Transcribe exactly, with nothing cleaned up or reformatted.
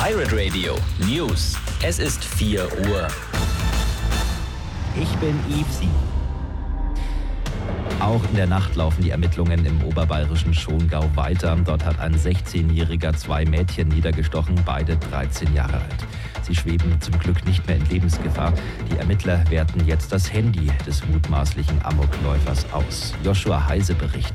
Pirate Radio News. Es ist vier Uhr. Ich bin Yves. Auch in der Nacht laufen die Ermittlungen im oberbayerischen Schongau weiter. Dort hat ein sechzehnjähriger zwei Mädchen niedergestochen, beide dreizehn Jahre alt. Sie schweben zum Glück nicht mehr in Lebensgefahr. Die Ermittler werten jetzt das Handy des mutmaßlichen Amokläufers aus. Joshua Heise berichtet.